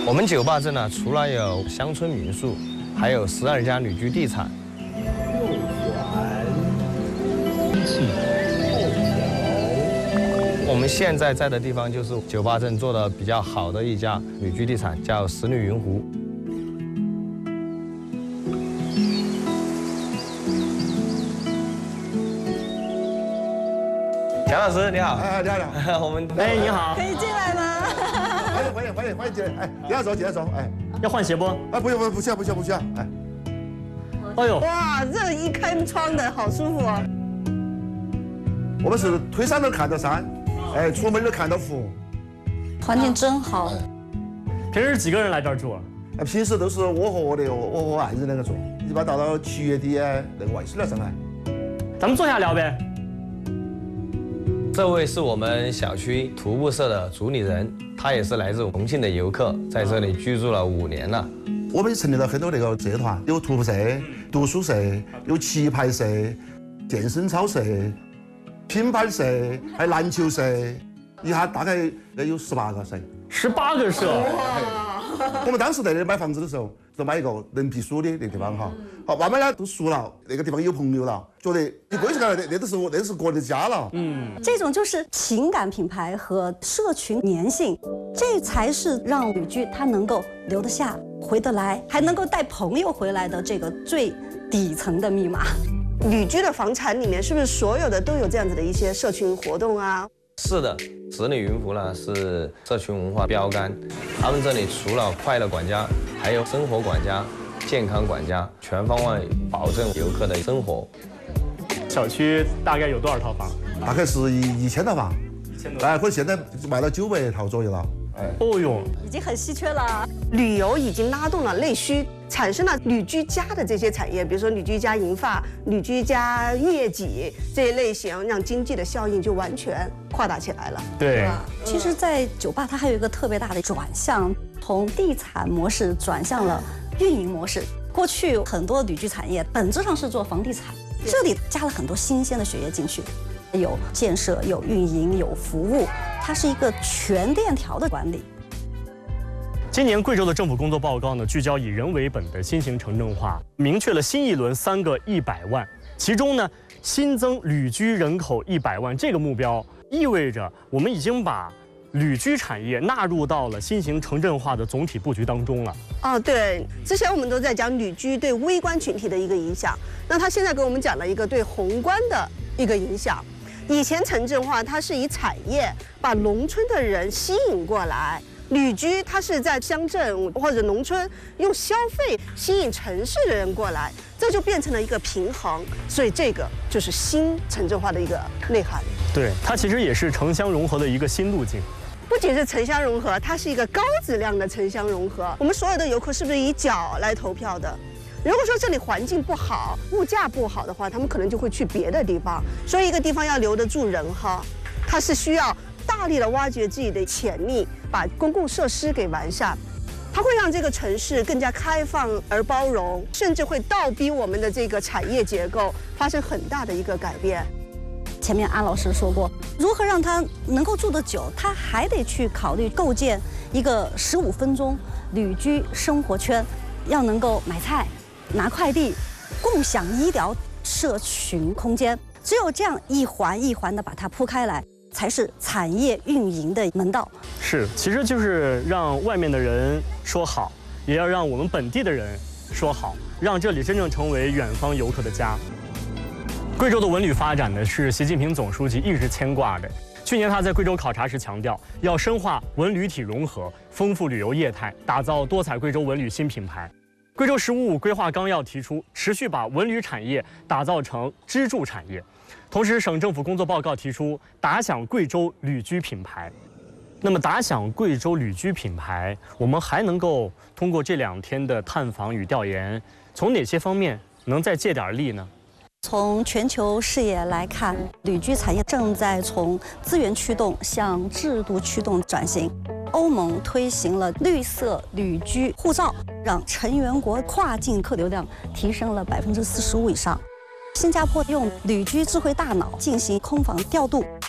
我们九坝镇呢，除了有乡村民宿，还有12家旅居地产。我们现在在的地方就是九坝镇做的比较好的一家旅居地产，叫十里云湖。蒋老师你好， 你好， 我们你好， 可以进来吗？ 欢迎进来，进来坐， 要换鞋不？ 不用，不需要， 哎呦， 哇，这一开窗的好舒服啊！ 我们是推山头看到山，出门就看到湖， 环境真好。 平时几个人来这儿住？ 平时都是我和爱人两个住，一般到了7月底那个外甥来上来。 咱们坐下聊呗。 这位是我们小区徒步社的主理人，他也是来自重庆的游客，在这里居住了5年了。 我们成立了很多那个社团，有徒步社、读书社、有棋牌社、健身操社、品牌社，还有篮球社，一下大概有18个社。 18个社。 我们当时在那买房子的时候，就买一个人皮书的那个地方哈。好，慢慢呢都熟了，那个地方有朋友了，觉得你归属感那都是个人的家了。 这种就是情感品牌和社群粘性，这才是让旅居他能够留得下、回得来，还能够带朋友回来的这个最底层的密码。 旅居的房产里面是不是所有的都有这样子的一些社群活动啊？ 是的，十里云湖呢是社群文化标杆，他们这里除了快乐管家，还有生活管家、健康管家，全方位保证游客的生活。 小区大概有多少套房？ 大概是1000套房，1000多，或者现在卖到900套左右了。 哦哟， 已经很稀缺了。 旅游已经拉动了内需，产生了旅居家的这些产业，比如说旅居家银发、旅居家月季这一类型，让经济的效应就完全扩大起来了。 对， 其实，在九坝它还有一个特别大的转向，从地产模式转向了运营模式。过去很多旅居产业本质上是做房地产，这里加了很多新鲜的血液进去。有建设，有运营，有服务，它是一个全链条的管理。 今年贵州的政府工作报告呢，聚焦以人为本的新型城镇化，明确了新一轮3个100万，其中呢，新增旅居人口100万这个目标，意味着我们已经把旅居产业纳入到了新型城镇化的总体布局当中了。 哦，对，之前我们都在讲旅居对微观群体的一个影响，那他现在给我们讲了一个对宏观的一个影响。以前城镇化它是以产业把农村的人吸引过来，旅居它是在乡镇或者农村用消费吸引城市的人过来，这就变成了一个平衡，所以这个就是新城镇化的一个内涵。 对，它其实也是城乡融合的一个新路径。 不仅是城乡融合，它是一个高质量的城乡融合。我们所有的游客是不是以脚来投票的？如果说这里环境不好，物价不好的话，他们可能就会去别的地方。所以一个地方要留得住人哈，它是需要大力的挖掘自己的潜力，把公共设施给完善。它会让这个城市更加开放而包容，甚至会倒逼我们的这个产业结构发生很大的一个改变。 前面安老师说过，如何让它能够住得久，他还得去考虑构建一个15分钟旅居生活圈，要能够买菜、拿快递、共享医疗社群空间。只有这样一环一环的把它铺开来，才是产业运营的门道。 是，其实就是让外面的人说好，也要让我们本地的人说好，让这里真正成为远方游客的家。贵州的文旅发展呢，是习近平总书记一直牵挂的。去年他在贵州考察时强调，要深化文旅体融合，丰富旅游业态，打造多彩贵州文旅新品牌。贵州“十五五”规划纲要提出，持续把文旅产业打造成支柱产业。同时，省政府工作报告提出，打响贵州旅居品牌。那么，打响贵州旅居品牌，我们还能够通过这2天的探访与调研，从哪些方面能再借点力呢？ 从全球视野来看，旅居产业正在从资源驱动向制度驱动转型。欧盟推行了绿色旅居护照，让成员国跨境客流量提升了45%以上。新加坡用旅居智慧大脑进行空防调度，